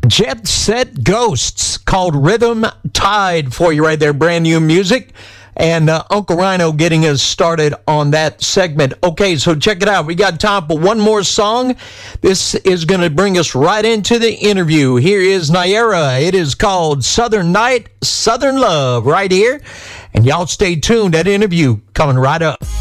Jet Set Ghosts, called Rhythm Tide for you right there. Brand new music. And Uncle Rhino getting us started on that segment. Okay, so check it out. We got time for one more song. This is going to bring us right into the interview. Here is Nayara. It is called Southern Night, Southern Love right here. And y'all stay tuned. That interview coming right up.